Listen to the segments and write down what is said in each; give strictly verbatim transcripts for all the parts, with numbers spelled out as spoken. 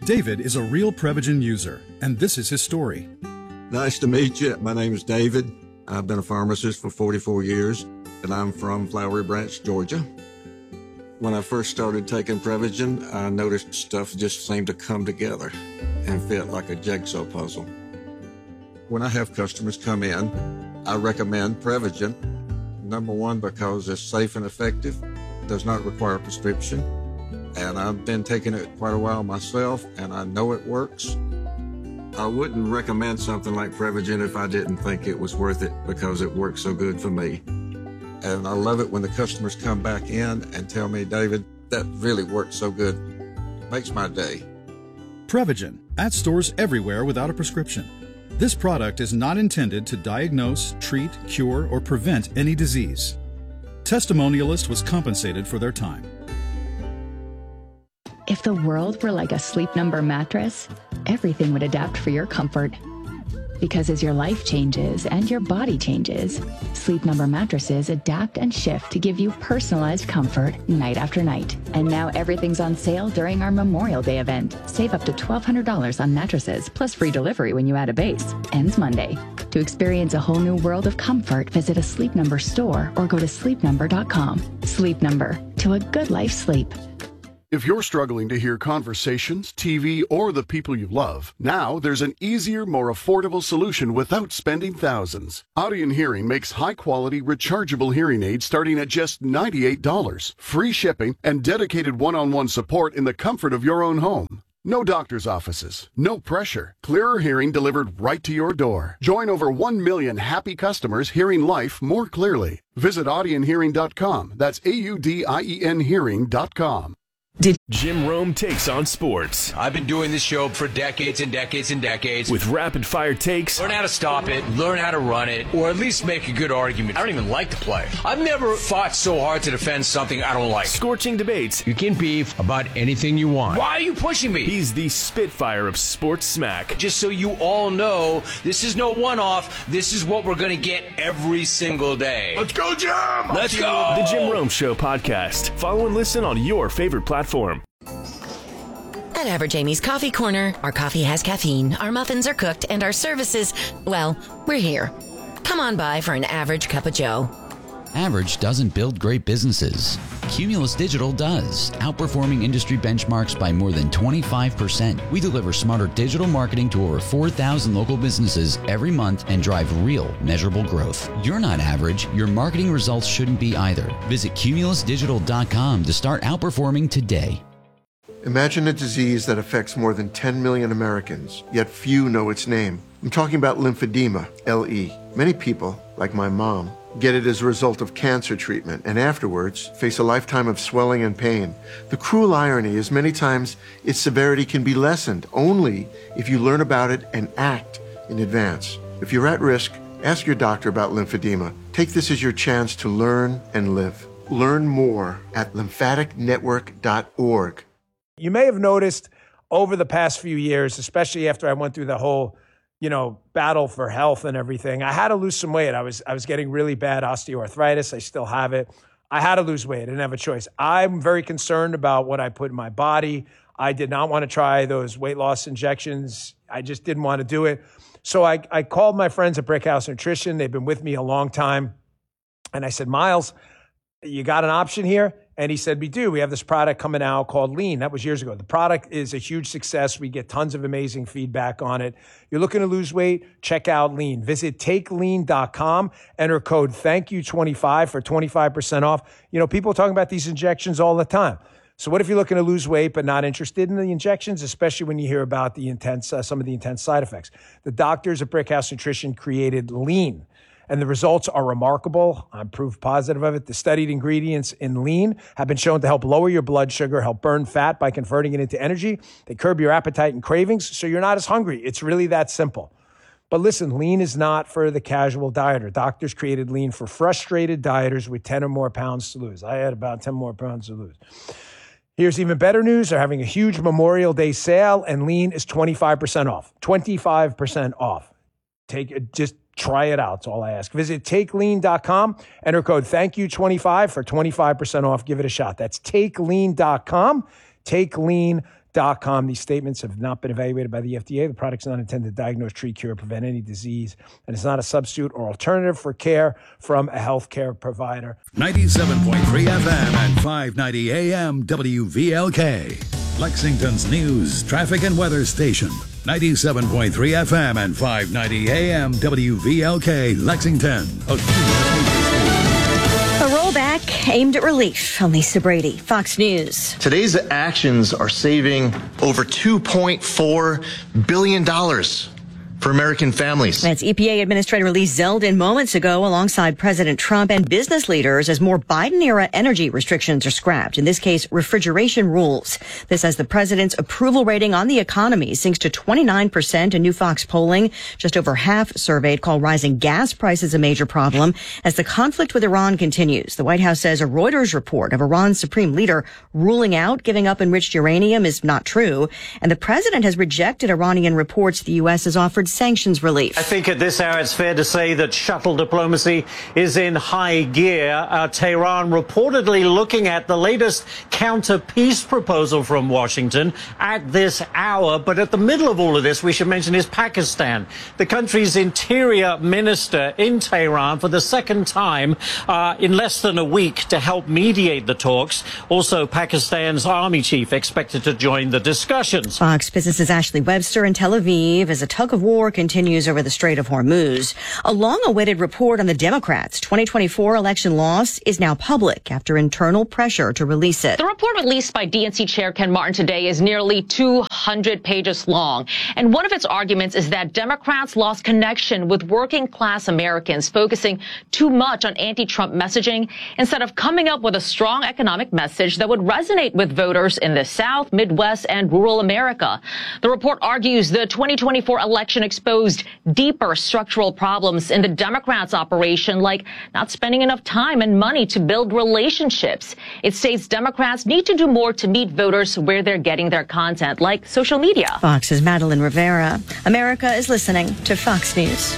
David is a real Prevagen user, and this is his story. Nice to meet you. My name is David. I've been a pharmacist for forty-four years, and I'm from Flowery Branch, Georgia. When I first started taking Prevagen, I noticed stuff just seemed to come together and fit like a jigsaw puzzle. When I have customers come in, I recommend Prevagen. Number one, because it's safe and effective, does not require a prescription, and I've been taking it quite a while myself, and I know it works. I wouldn't recommend something like Prevagen if I didn't think it was worth it because it works so good for me. And I love it when the customers come back in and tell me, David, that really worked so good. Makes my day. Prevagen, at stores everywhere without a prescription. This product is not intended to diagnose, treat, cure, or prevent any disease. Testimonialist was compensated for their time. If the world were like a Sleep Number mattress, everything would adapt for your comfort. Because as your life changes and your body changes, Sleep Number mattresses adapt and shift to give you personalized comfort night after night. And now everything's on sale during our Memorial Day event. Save up to twelve hundred dollars on mattresses, plus free delivery when you add a base. Ends Monday. To experience a whole new world of comfort, visit a Sleep Number store or go to sleep number dot com. Sleep Number, to a good life sleep. If you're struggling to hear conversations, T V, or the people you love, now there's an easier, more affordable solution without spending thousands. Audien Hearing makes high-quality, rechargeable hearing aids starting at just ninety-eight dollars, free shipping, and dedicated one-on-one support in the comfort of your own home. No doctor's offices, no pressure. Clearer hearing delivered right to your door. Join over one million happy customers hearing life more clearly. Visit audien hearing dot com. That's A U D I E N hearing dot com. Did Jim Rome takes on sports. I've been doing this show for decades and decades and decades. With rapid-fire takes. Learn how to stop it, learn how to run it, or at least make a good argument. I don't even like the play. I've never fought so hard to defend something I don't like. Scorching debates. You can beef about anything you want. Why are you pushing me? He's the Spitfire of sports smack. Just so you all know, this is no one-off. This is what we're going to get every single day. Let's go, Jim! Let's go! The Jim Rome Show podcast. Follow and listen on your favorite platform. At Average Amy's Coffee Corner, our coffee has caffeine, our muffins are cooked, and our services, well, we're here. Come on by for an average cup of joe. Average doesn't build great businesses. Cumulus Digital does, outperforming industry benchmarks by more than twenty-five percent. We deliver smarter digital marketing to over four thousand local businesses every month and drive real, measurable growth. You're not average. Your marketing results shouldn't be either. Visit cumulus digital dot com to start outperforming today. Imagine a disease that affects more than ten million Americans, yet few know its name. I'm talking about lymphedema, L E. Many people, like my mom, get it as a result of cancer treatment and afterwards face a lifetime of swelling and pain. The cruel irony is many times its severity can be lessened only if you learn about it and act in advance. If you're at risk, ask your doctor about lymphedema. Take this as your chance to learn and live. Learn more at lymphatic network dot org. You may have noticed over the past few years, especially after I went through the whole, you know, battle for health and everything, I had to lose some weight. I was I was getting really bad osteoarthritis. I still have it. I had to lose weight. I didn't have a choice. I'm very concerned about what I put in my body. I did not want to try those weight loss injections. I just didn't want to do it. So I, I called my friends at Brickhouse Nutrition. They've been with me a long time. And I said, Miles, you got an option here? And he said, we do. We have this product coming out called Lean. That was years ago. The product is a huge success. We get tons of amazing feedback on it. You're looking to lose weight? Check out Lean. Visit take lean dot com. Enter code thank you twenty-five for twenty-five percent off. You know, people are talking about these injections all the time. So what if you're looking to lose weight but not interested in the injections, especially when you hear about the intense, uh, some of the intense side effects? The doctors at Brickhouse Nutrition created Lean. And the results are remarkable. I'm proof positive of it. The studied ingredients in Lean have been shown to help lower your blood sugar, help burn fat by converting it into energy. They curb your appetite and cravings, so you're not as hungry. It's really that simple. But listen, Lean is not for the casual dieter. Doctors created Lean for frustrated dieters with ten or more pounds to lose. I had about ten more pounds to lose. Here's even better news. They're having a huge Memorial Day sale, and Lean is twenty-five percent off. twenty-five percent off. Take just try it out. That's all I ask. Visit take lean dot com. Enter code thank you twenty-five for twenty-five percent off. Give it a shot. That's take lean dot com. take lean dot com. These statements have not been evaluated by the F D A. The product's not intended to diagnose, treat, cure, prevent any disease, and it's not a substitute or alternative for care from a healthcare provider. ninety-seven point three F M and five ninety A M W V L K. Lexington's news, traffic, and weather station. ninety-seven point three F M and five ninety A M W V L K, Lexington. A rollback aimed at relief. I'm Lisa Brady, Fox News. Today's actions are saving over two point four billion dollars for American families. That's E P A Administrator Lee Zeldin moments ago alongside President Trump and business leaders as more Biden-era energy restrictions are scrapped. In this case, refrigeration rules. This as the president's approval rating on the economy sinks to twenty-nine percent in new Fox polling. Just over half surveyed call rising gas prices a major problem as the conflict with Iran continues. The White House says a Reuters report of Iran's supreme leader ruling out giving up enriched uranium is not true. And the president has rejected Iranian reports the U S has offered sanctions relief. I think at this hour it's fair to say that shuttle diplomacy is in high gear. Uh, Tehran reportedly looking at the latest counter-peace proposal from Washington at this hour. But at the middle of all of this, we should mention is Pakistan. The country's interior minister in Tehran for the second time uh, in less than a week to help mediate the talks. Also, Pakistan's army chief expected to join the discussions. Fox Business's Ashley Webster in Tel Aviv as a tug of war continues over the Strait of Hormuz. A long-awaited report on the Democrats' twenty twenty-four election loss is now public after internal pressure to release it. The report released by D N C Chair Ken Martin today is nearly two hundred pages long. And one of its arguments is that Democrats lost connection with working-class Americans, focusing too much on anti-Trump messaging instead of coming up with a strong economic message that would resonate with voters in the South, Midwest, and rural America. The report argues the twenty twenty-four election exposed deeper structural problems in the Democrats' operation, like not spending enough time and money to build relationships. It states Democrats need to do more to meet voters where they're getting their content, like social media. Fox's Madeline Rivera. America is listening to Fox News.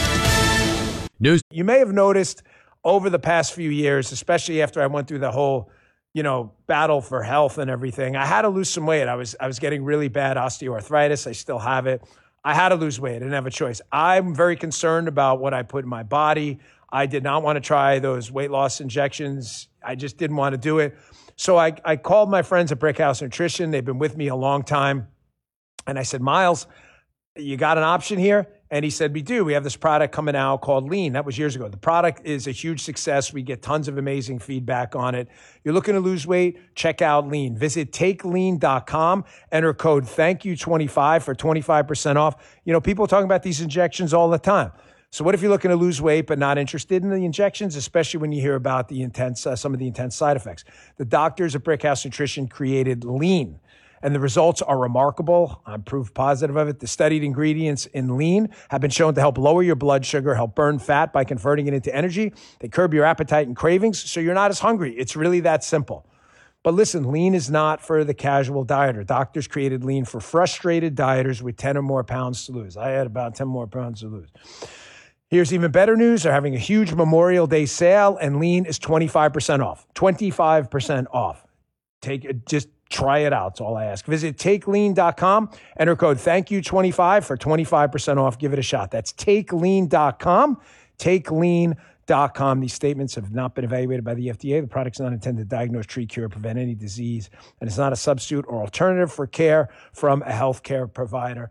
News. You may have noticed over the past few years, especially after I went through the whole, you know, battle for health and everything, I had to lose some weight. I was I was getting really bad osteoarthritis. I still have it. I had to lose weight. I didn't have a choice. I'm very concerned about what I put in my body. I did not want to try those weight loss injections. I just didn't want to do it. So I, I called my friends at Brickhouse Nutrition. They've been with me a long time. And I said, Miles, you got an option here? And he said, we do. We have this product coming out called Lean. That was years ago. The product is a huge success. We get tons of amazing feedback on it. You're looking to lose weight? Check out Lean. Visit take lean dot com. Enter code thank you twenty-five for twenty-five percent off. You know, people are talking about these injections all the time. So what if you're looking to lose weight but not interested in the injections, especially when you hear about the intense, uh, some of the intense side effects? The doctors at Brickhouse Nutrition created Lean. And the results are remarkable. I'm proof positive of it. The studied ingredients in Lean have been shown to help lower your blood sugar, help burn fat by converting it into energy. They curb your appetite and cravings, so you're not as hungry. It's really that simple. But listen, Lean is not for the casual dieter. Doctors created Lean for frustrated dieters with ten or more pounds to lose. I had about ten more pounds to lose. Here's even better news. They're having a huge Memorial Day sale, and Lean is twenty-five percent off. twenty-five percent off. Take it, just try it out. That's all I ask. Visit take lean dot com. Enter code thank you twenty-five for twenty-five percent off. Give it a shot. That's take lean dot com. take lean dot com. These statements have not been evaluated by the F D A. The product's not intended to diagnose, treat, cure, prevent any disease, and it's not a substitute or alternative for care from a healthcare provider.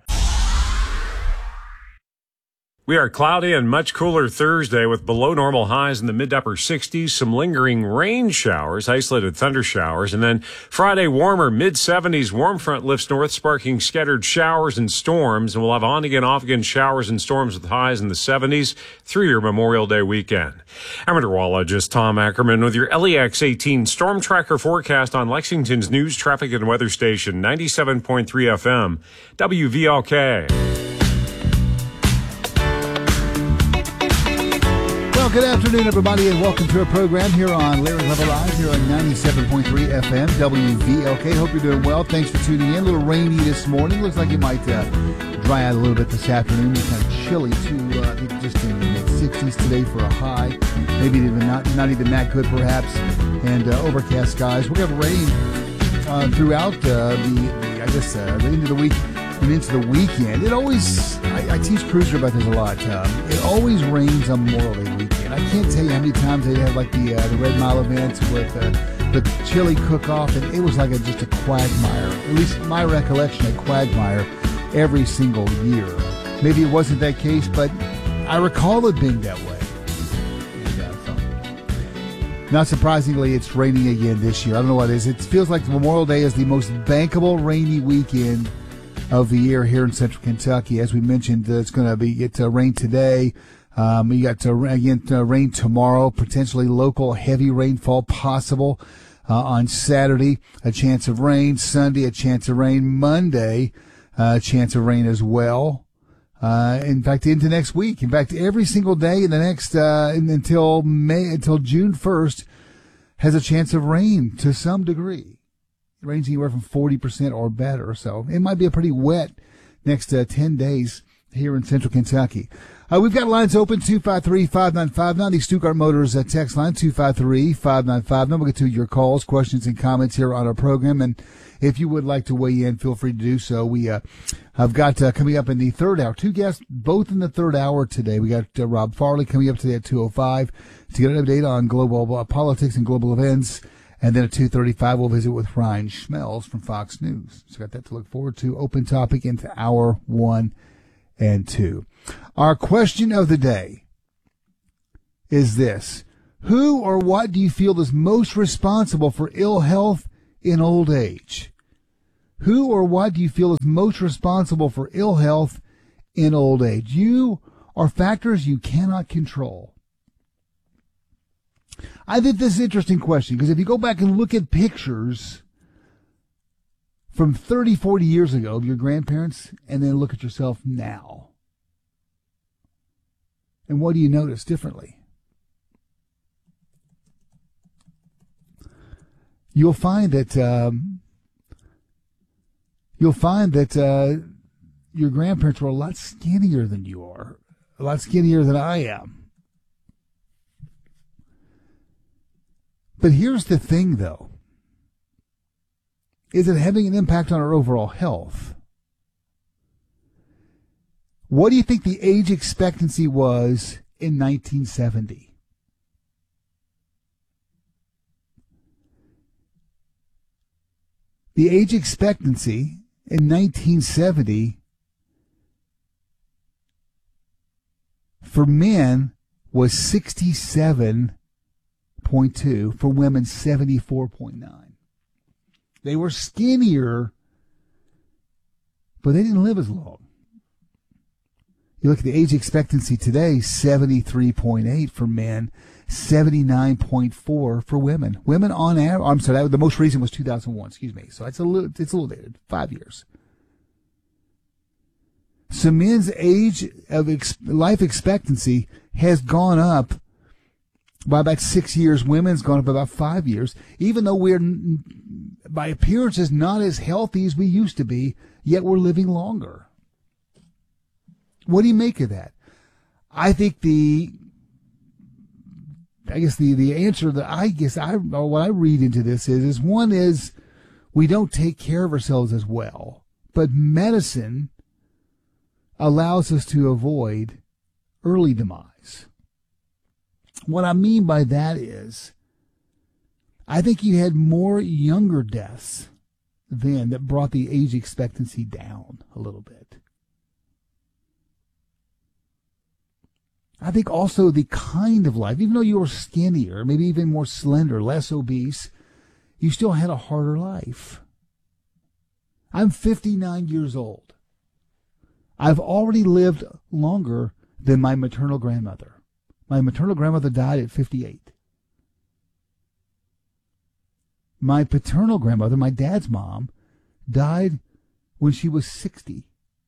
We are cloudy and much cooler Thursday with below normal highs in the mid to upper sixties, some lingering rain showers, isolated thunder showers, and then Friday warmer mid seventies. Warm front lifts north, sparking scattered showers and storms, and we'll have on again, off again showers and storms with highs in the seventies through your Memorial Day weekend. I'm meteorologist Tom Ackerman with your L E X eighteen Storm Tracker forecast on Lexington's news, traffic, and weather station, ninety-seven point three F M, W V L K. Well, good afternoon, everybody, and welcome to our program here on Larry Level Live here on ninety-seven point three F M, W V L K. Hope you're doing well. Thanks for tuning in. A little rainy this morning. Looks like it might uh, dry out a little bit this afternoon. It's kind of chilly, too. Uh, I think just in the mid-sixties today for a high. Maybe even not, not even that good, perhaps. And uh, overcast skies. We're going to have rain uh, throughout uh, the, the, I guess, this uh, the end of the week and into the weekend. It always, I, I teach Cruiser about this a lot. Um, it always rains on Memorial Day weekend. I can't tell you how many times they have like the uh, the Red Mile events with uh, the chili cook-off, and it was like a, just a quagmire. At least my recollection, a quagmire every single year. Maybe it wasn't that case, but I recall it being that way. Not surprisingly, it's raining again this year. I don't know what it is. It feels like Memorial Day is the most bankable rainy weekend of the year here in Central Kentucky. As we mentioned, uh, it's going to be get uh, rain today. Um, you got uh, again uh, rain tomorrow. Potentially local heavy rainfall possible uh, on Saturday. A chance of rain Sunday. A chance of rain Monday. Uh, a chance of rain as well. Uh, in fact, into next week. In fact, every single day in the next, uh, until May, until June first has a chance of rain to some degree. It rains anywhere from forty percent or better. So it might be a pretty wet next, uh, ten days here in Central Kentucky. Uh, we've got lines open, two five three, five nine five nine. The Stuttgart Motors uh, text line, two five three, five nine five nine. We'll get to your calls, questions, and comments here on our program. And if you would like to weigh in, feel free to do so. We uh, have got uh, coming up in the third hour, two guests, both in the third hour today. We got uh, Rob Farley coming up today at two oh five to get an update on global uh, politics and global events. And then at two thirty-five, we'll visit with Ryan Schmelz from Fox News. So got that to look forward to. Open topic into hour one and two. Our question of the day is this. Who or what do you feel is most responsible for ill health in old age? Who or what do you feel is most responsible for ill health in old age? You or factors you cannot control? I think this is an interesting question because if you go back and look at pictures from thirty, forty years ago of your grandparents and then look at yourself now, and what do you notice differently? You'll find that um, you'll find that uh, your grandparents were a lot skinnier than you are, a lot skinnier than I am. But here's the thing, though. Is it having an impact on our overall health? What do you think the age expectancy was in nineteen seventy? The age expectancy in nineteen seventy for men was sixty-seven point two, for women seventy-four point nine. They were skinnier, but they didn't live as long. You look at the age expectancy today, seventy-three point eight for men, seventy-nine point four for women. Women on average, I'm sorry, the most recent was two thousand one, excuse me. So it's a little, it's a little dated, five years. So men's age of ex- life expectancy has gone up by about six years. Women's gone up about five years. Even though we're, by appearances, not as healthy as we used to be, yet we're living longer. What do you make of that? I think the, I guess the, the answer that I guess I, or what I read into this is, is one is we don't take care of ourselves as well, but medicine allows us to avoid early demise. What I mean by that is, I think you had more younger deaths then that brought the age expectancy down a little bit. I think also the kind of life, even though you were skinnier, maybe even more slender, less obese, you still had a harder life. I'm fifty-nine years old. I've already lived longer than my maternal grandmother. My maternal grandmother died at fifty-eight. My paternal grandmother, my dad's mom, died when she was sixty.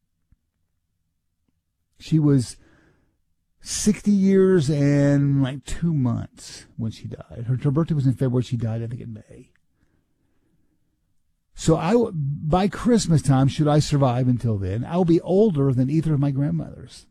She was sixty years and like two months when she died. Her, her birthday was in February. She died, I think, in May. So I, by Christmas time, should I survive until then, I'll be older than either of my grandmothers.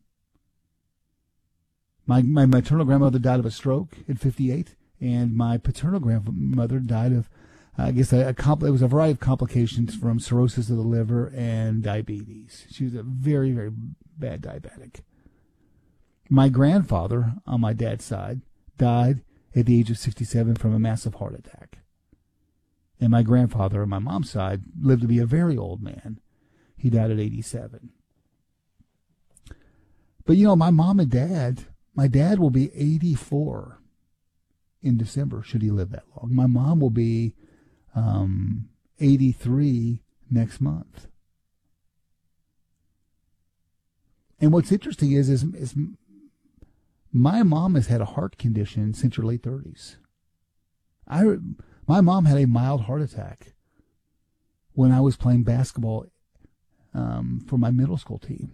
My my maternal grandmother died of a stroke at fifty-eight, and my paternal grandmother died of I guess a, a compl- it was a variety of complications from cirrhosis of the liver and diabetes. She was a very, very bad diabetic. My grandfather, on my dad's side, died at the age of sixty-seven from a massive heart attack. And my grandfather on my mom's side lived to be a very old man. He died at eighty-seven. But, you know, my mom and dad, my dad will be eighty-four in December, should he live that long. My mom will be um, eighty-three next month. And what's interesting is, is, is my mom has had a heart condition since her late thirties. I, my mom had a mild heart attack when I was playing basketball um, for my middle school team.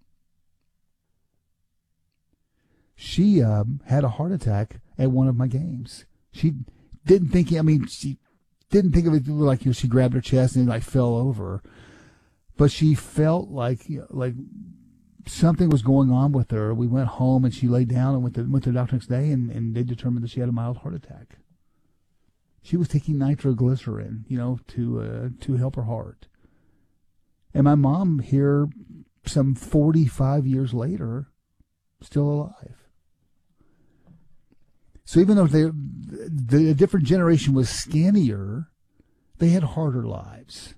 She um, had a heart attack at one of my games. She didn't think, I mean, she didn't think of it like, you know, she grabbed her chest and like fell over. But she felt like, you know, like something was going on with her. We went home and she laid down and went to, went to the doctor next day, and, and they determined that she had a mild heart attack. She was taking nitroglycerin, you know, to uh, to help her heart. And my mom here, some forty-five years later, still alive. So even though they, the, the different generation was skinnier, they had harder lives.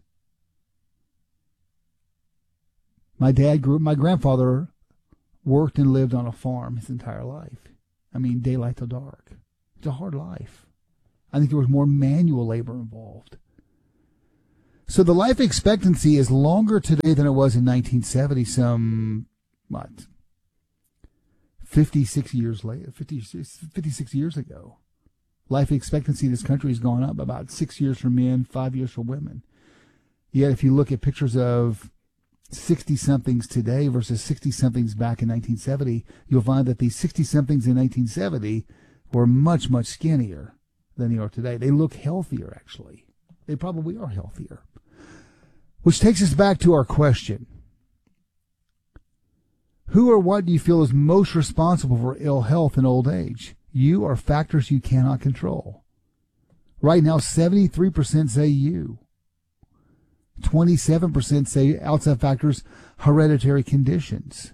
My dad grew, my grandfather worked and lived on a farm his entire life. I mean, daylight to dark. It's a hard life. I think there was more manual labor involved. So the life expectancy is longer today than it was in nineteen seventy, some, what, fifty-six years later, fifty, fifty-six years ago. Life expectancy in this country has gone up about six years for men, five years for women. Yet if you look at pictures of sixty-somethings today versus sixty-somethings back in nineteen seventy, you'll find that these sixty-somethings in nineteen seventy were much, much skinnier than they are today. They look healthier, actually. They probably are healthier. Which takes us back to our question. Who or what do you feel is most responsible for ill health in old age? You or factors you cannot control? Right now, seventy-three percent say you. twenty-seven percent say outside factors, hereditary conditions.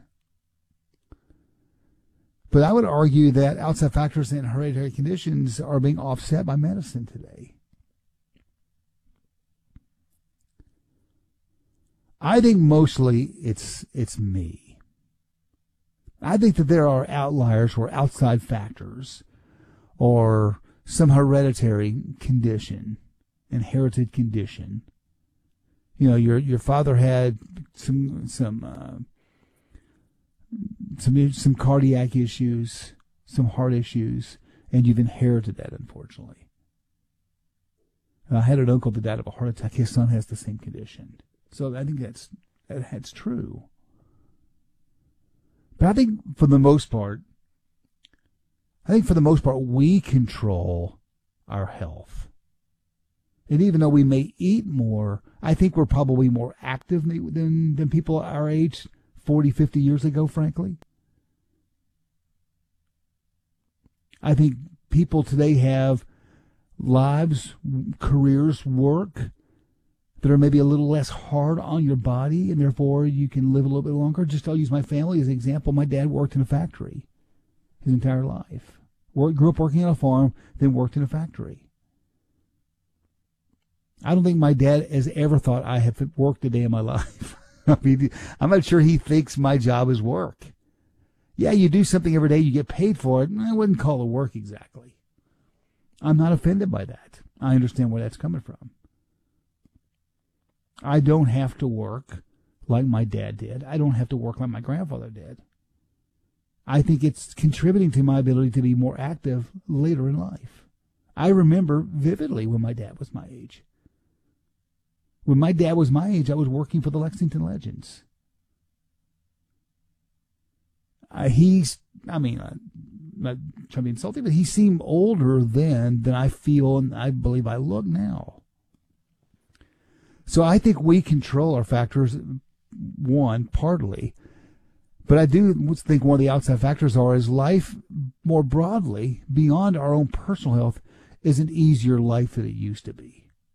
But I would argue that outside factors and hereditary conditions are being offset by medicine today. I think mostly it's it's me. I think that there are outliers or outside factors or some hereditary condition, inherited condition. You know, your your father had some some uh, some some cardiac issues, some heart issues, and you've inherited that, unfortunately. I had an uncle that died of a heart attack. His son has the same condition. So I think that's that's true. But I think for the most part, I think for the most part, we control our health. And even though we may eat more, I think we're probably more active than, than people our age forty, fifty years ago, frankly. I think people today have lives, careers, work that are maybe a little less hard on your body, and therefore you can live a little bit longer. Just I'll use my family as an example. My dad worked in a factory his entire life. Worked, grew up working on a farm, then worked in a factory. I don't think my dad has ever thought I have worked a day in my life. I mean, I'm not sure he thinks my job is work. Yeah, you do something every day, you get paid for it. I wouldn't call it work exactly. I'm not offended by that. I understand where that's coming from. I don't have to work like my dad did. I don't have to work like my grandfather did. I think it's contributing to my ability to be more active later in life. I remember vividly when my dad was my age. When my dad was my age, I was working for the Lexington Legends. Uh, he's, I mean, I'm not trying to be insulting, but he seemed older then than I feel and I believe I look now. So I think we control our factors, one, partly. But I do think one of the outside factors are is life more broadly, beyond our own personal health, is an easier life than it used to be.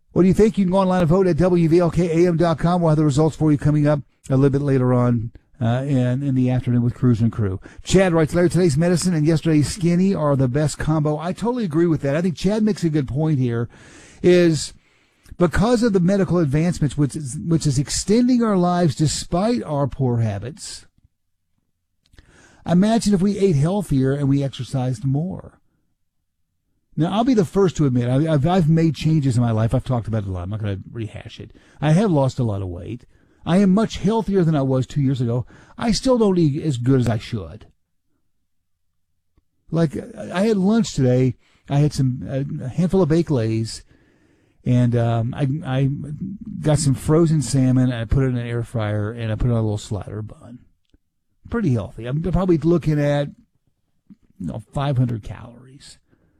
What do you think? You can go online and vote at W V L K A M dot com. We'll have the results for you coming up a little bit later on uh, in, in the afternoon with Cruise and Crew. Chad writes, Larry, today's medicine and yesterday's skinny are the best combo. I totally agree with that. I think Chad makes a good point here, is because of the medical advancements, which is, which is extending our lives despite our poor habits. Imagine if we ate healthier and we exercised more. Now, I'll be the first to admit, I've, I've made changes in my life. I've talked about it a lot. I'm not going to rehash it. I have lost a lot of weight. I am much healthier than I was two years ago. I still don't eat as good as I should. Like, I had lunch today. I had some a handful of baked Lays, and um, I, I got some frozen salmon, and I put it in an air fryer, and I put it on a little slider bun. Pretty healthy. I'm probably looking at, you know, five hundred calories.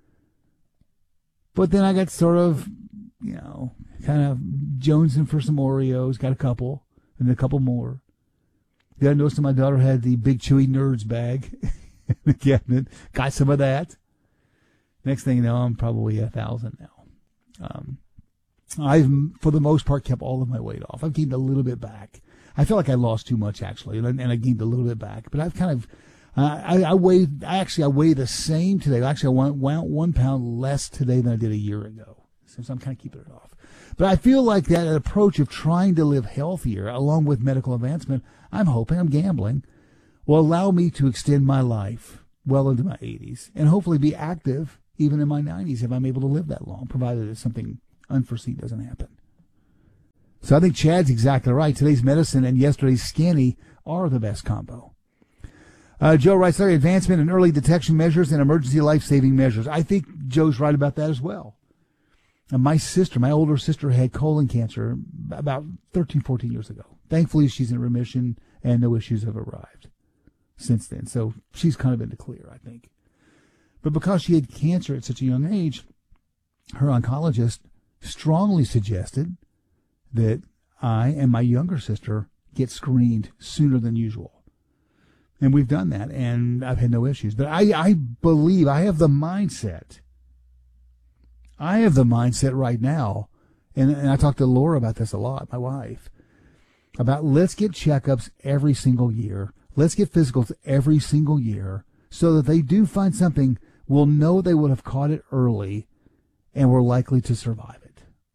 But then I got sort of, you know, kind of jonesing for some Oreos. Got a couple, and a couple more. Then I noticed that my daughter had the Big Chewy Nerds bag in the cabinet. Got some of that. Next thing you know, I'm probably a thousand now. Um, I've, for the most part, kept all of my weight off. I've gained a little bit back. I feel like I lost too much, actually, and I gained a little bit back. But I've kind of, uh, I, I weigh, I actually, I weigh the same today. Actually, I went, went one pound less today than I did a year ago. So I'm kind of keeping it off. But I feel like that approach of trying to live healthier, along with medical advancement, I'm hoping, I'm gambling, will allow me to extend my life well into my eighties and hopefully be active even in my nineties if I'm able to live that long, provided that something unforeseen doesn't happen. So I think Chad's exactly right. Today's medicine and yesterday's skinny are the best combo. Uh, Joe writes, Larry, advancement in early detection measures and emergency life-saving measures. I think Joe's right about that as well. And my sister, my older sister, had colon cancer about thirteen, fourteen years ago. Thankfully, she's in remission and no issues have arrived since then. So she's kind of in the clear, I think. But because she had cancer at such a young age, her oncologist strongly suggested that I and my younger sister get screened sooner than usual. And we've done that, and I've had no issues. But I, I believe, I have the mindset. I have the mindset right now, and, and I talk to Laura about this a lot, my wife, about let's get checkups every single year. Let's get physicals every single year so that they do find something, we'll know they would have caught it early, and we're likely to survive it.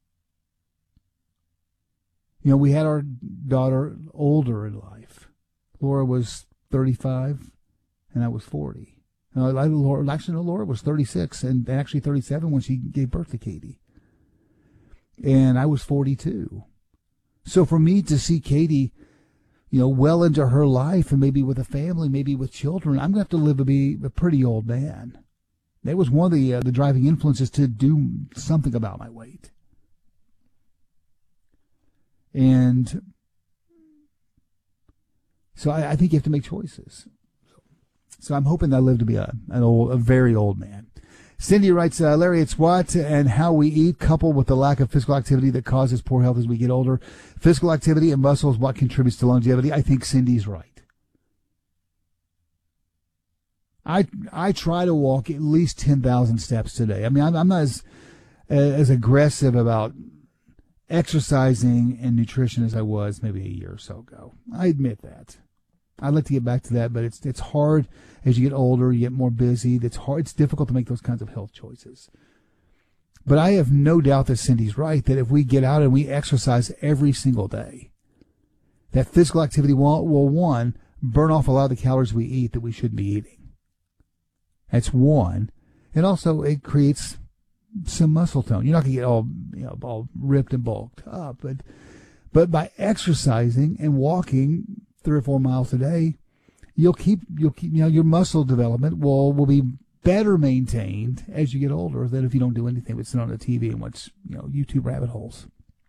You know, we had our daughter older in life. Laura was thirty-five, and I was forty. No, Laura, actually, no, Laura was thirty-six, and actually thirty-seven when she gave birth to Katie. And I was forty-two. So for me to see Katie, you know, well into her life, and maybe with a family, maybe with children, I'm going to have to live to be a pretty old man. That was one of the uh, the driving influences to do something about my weight. And so I, I think you have to make choices. So I'm hoping that I live to be a, an old, a very old man. Cindy writes, uh, Larry, it's what and how we eat coupled with the lack of physical activity that causes poor health as we get older. Physical activity and muscle is what contributes to longevity. I think Cindy's right. I I try to walk at least ten thousand steps today. I mean, I'm, I'm not as as aggressive about exercising and nutrition as I was maybe a year or so ago. I admit that. I'd like to get back to that, but it's it's hard as you get older, you get more busy. It's hard. It's difficult to make those kinds of health choices. But I have no doubt that Cindy's right, that if we get out and we exercise every single day, that physical activity will, will one, burn off a lot of the calories we eat that we shouldn't be eating. That's one. And also it creates some muscle tone. You're not going to get all, you know, all ripped and bulked up, but but by exercising and walking three or four miles a day, you'll keep you'll keep you know your muscle development will will be better maintained as you get older than if you don't do anything but sit on the T V and watch, you know, YouTube rabbit holes.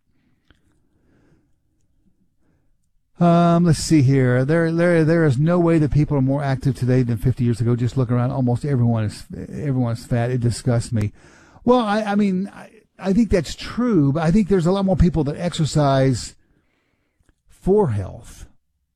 Um, let's see here. There, there, there is no way that people are more active today than fifty years ago. Just look around. Almost everyone is everyone is fat. It disgusts me. Well, I, I mean, I, I think that's true, but I think there's a lot more people that exercise for health.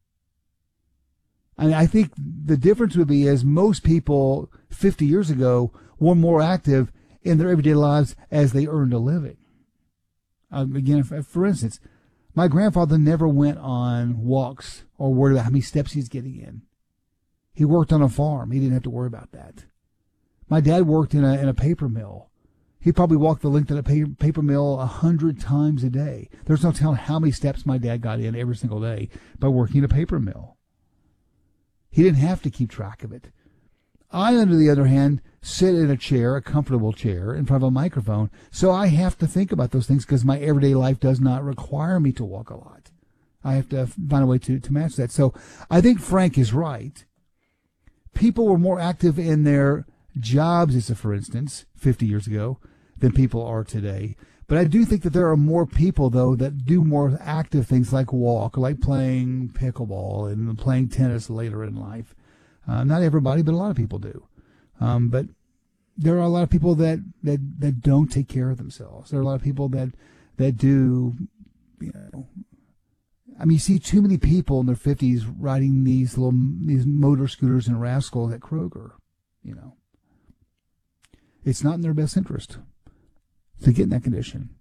And I think the difference would be is most people fifty years ago were more active in their everyday lives as they earned a living. Uh, again, for, for instance, my grandfather never went on walks or worried about how many steps he's getting in. He worked on a farm. He didn't have to worry about that. My dad worked in a in a paper mill. He probably walked the length of the paper, paper mill a hundred times a day. There's no telling how many steps my dad got in every single day by working in a paper mill. He didn't have to keep track of it. I, on the other hand, sit in a chair, a comfortable chair, in front of a microphone, so I have to think about those things because my everyday life does not require me to walk a lot. I have to find a way to, to match that. So I think Frank is right. People were more active in their jobs, as a for instance, fifty years ago, than people are today. But I do think that there are more people, though, that do more active things like walk, like playing pickleball and playing tennis later in life. Uh, not everybody, but a lot of people do. Um, but there are a lot of people that, that, that don't take care of themselves. There are a lot of people that that do, you know. I mean, you see too many people in their fifties riding these little these motor scooters and rascals at Kroger. You know, it's not in their best interest to get in that condition.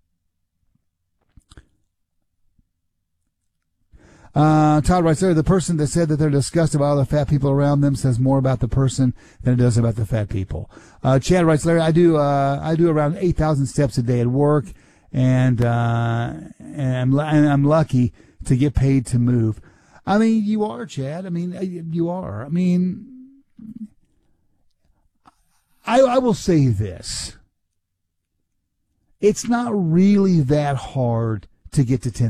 Uh, Todd writes there, the person that said that they're disgusted by all the fat people around them says more about the person than it does about the fat people. Uh, Chad writes, Larry, I do, uh, I do around eight thousand steps a day at work, and, uh, and I'm, and I'm lucky to get paid to move. I mean, you are, Chad. I mean, you are. I mean, I, I will say this. It's not really that hard to get to ten